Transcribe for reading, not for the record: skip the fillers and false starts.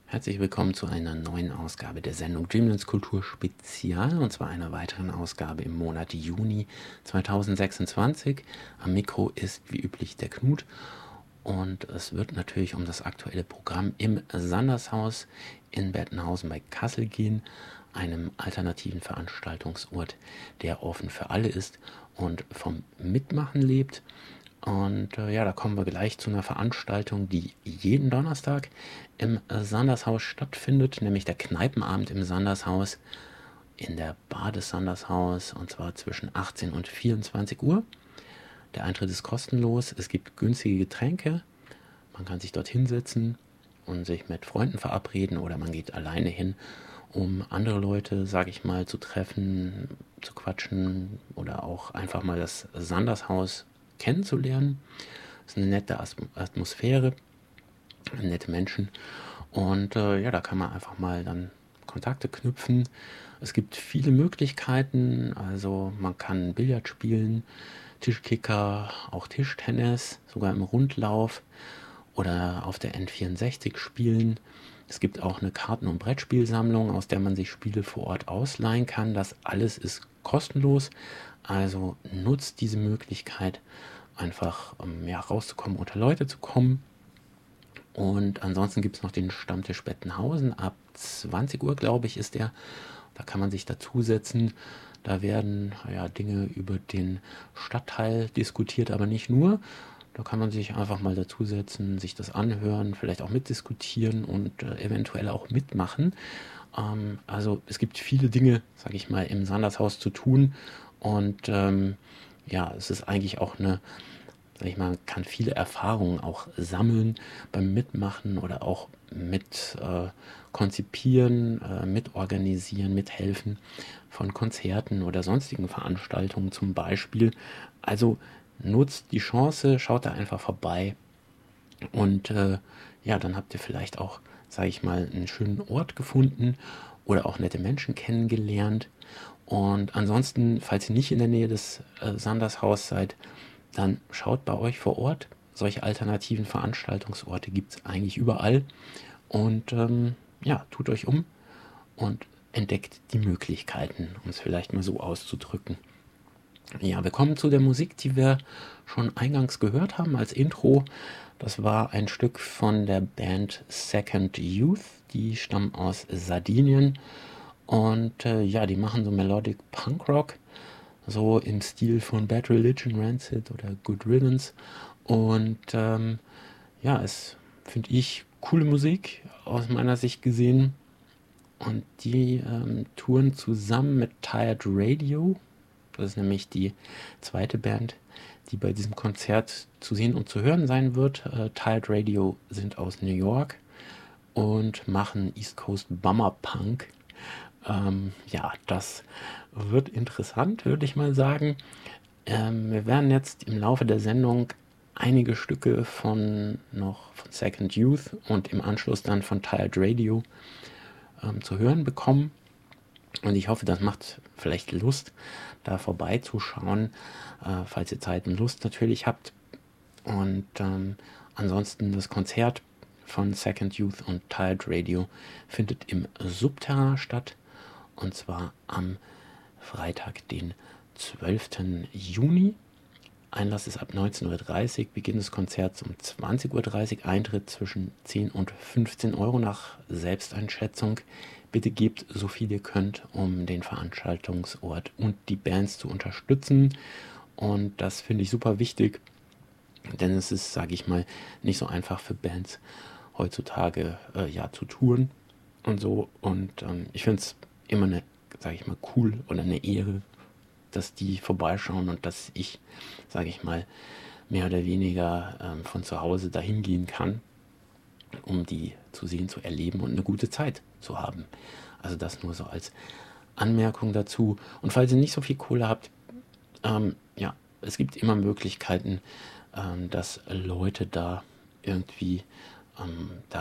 Herzlich willkommen zu einer neuen Ausgabe der Sendung Dreamlands Kultur Spezial, und zwar einer weiteren Ausgabe im Monat Juni 2026. Am Mikro ist wie üblich der Knut und es wird natürlich um das aktuelle Programm im Sandershaus in Bettenhausen bei Kassel gehen, einem alternativen Veranstaltungsort, der offen für alle ist und vom Mitmachen lebt. Und ja, da kommen wir gleich zu einer Veranstaltung, die jeden Donnerstag im Sandershaus stattfindet, nämlich der Kneipenabend im Sandershaus in der Bar des Sandershaus, und zwar zwischen 18 und 24 Uhr. Der Eintritt ist kostenlos, es gibt günstige Getränke, man kann sich dort hinsetzen und sich mit Freunden verabreden oder man geht alleine hin, um andere Leute, sage ich mal, zu treffen, zu quatschen oder auch einfach mal das Sandershaus kennenzulernen. Es ist eine nette Atmosphäre, nette Menschen und ja, da kann man einfach mal dann Kontakte knüpfen. Es gibt viele Möglichkeiten, also man kann Billard spielen, Tischkicker, auch Tischtennis, sogar im Rundlauf oder auf der N64 spielen. Es gibt auch eine Karten- und Brettspielsammlung, aus der man sich Spiele vor Ort ausleihen kann. Das alles ist kostenlos, also nutzt diese Möglichkeit, einfach ja, rauszukommen, unter Leute zu kommen. Und ansonsten gibt es noch den Stammtisch Bettenhausen. Ab 20 Uhr, glaube ich, ist der. Da kann man sich dazusetzen. Da werden ja Dinge über den Stadtteil diskutiert, aber nicht nur. Da kann man sich einfach mal dazusetzen, sich das anhören, vielleicht auch mitdiskutieren und eventuell auch mitmachen. Also es gibt viele Dinge, sage ich mal, im Sandershaus zu tun. Und ja, es ist eigentlich auch eine, sag ich mal, kann viele Erfahrungen auch sammeln beim Mitmachen oder auch mit konzipieren, mitorganisieren, mithelfen von Konzerten oder sonstigen Veranstaltungen zum Beispiel. Also nutzt die Chance, schaut da einfach vorbei und ja, dann habt ihr vielleicht auch, sage ich mal, einen schönen Ort gefunden oder auch nette Menschen kennengelernt. Und ansonsten, falls ihr nicht in der Nähe des Sandershaus seid, dann schaut bei euch vor Ort. Solche alternativen Veranstaltungsorte gibt es eigentlich überall. Und ja, tut euch um und entdeckt die Möglichkeiten, um es vielleicht mal so auszudrücken. Ja, wir kommen zu der Musik, die wir schon eingangs gehört haben als Intro. Das war ein Stück von der Band Second Youth. Die stammen aus Sardinien. Und ja, die machen so Melodic Punk Rock, so im Stil von Bad Religion, Rancid oder Good Riddance. Und ja, es finde ich coole Musik aus meiner Sicht gesehen. Und die touren zusammen mit Tired Radio. Das ist nämlich die zweite Band, die bei diesem Konzert zu sehen und zu hören sein wird. Tired Radio sind aus New York und machen East Coast Bummer Punk. Ja, das wird interessant, würde ich mal sagen. Wir werden jetzt im Laufe der Sendung einige Stücke von Second Youth und im Anschluss dann von Tired Radio zu hören bekommen. Und ich hoffe, das macht vielleicht Lust, da vorbeizuschauen, falls ihr Zeit und Lust natürlich habt. Und ansonsten das Konzert von Second Youth und Tired Radio findet im Subterrain statt. Und zwar am Freitag, den 12. Juni. Einlass ist ab 19:30 Uhr, Beginn des Konzerts um 20:30 Uhr, Eintritt zwischen 10 und 15 Euro nach Selbsteinschätzung. Bitte gebt so viel ihr könnt, um den Veranstaltungsort und die Bands zu unterstützen. Und das finde ich super wichtig, denn es ist, sage ich mal, nicht so einfach für Bands heutzutage ja, zu touren und so. Und ich finde es immer eine, sage ich mal, cool oder eine Ehre, dass die vorbeischauen und dass ich, sage ich mal, mehr oder weniger von zu Hause dahin gehen kann, um die zu sehen, zu erleben und eine gute Zeit zu haben. Also das nur so als Anmerkung dazu. Und falls ihr nicht so viel Kohle habt, ja, es gibt immer Möglichkeiten, dass Leute da irgendwie da